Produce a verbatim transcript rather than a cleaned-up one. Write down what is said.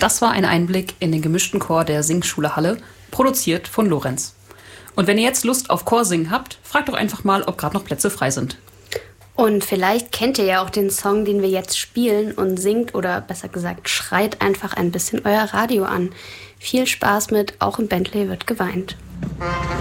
Das war ein Einblick in den gemischten Chor der Singschule Halle, produziert von Lorenz. Und wenn ihr jetzt Lust auf Chorsingen habt, fragt doch einfach mal, ob gerade noch Plätze frei sind. Und vielleicht kennt ihr ja auch den Song, den wir jetzt spielen, und singt oder besser gesagt schreit einfach ein bisschen euer Radio an. Viel Spaß mit Auch im Bentley wird geweint.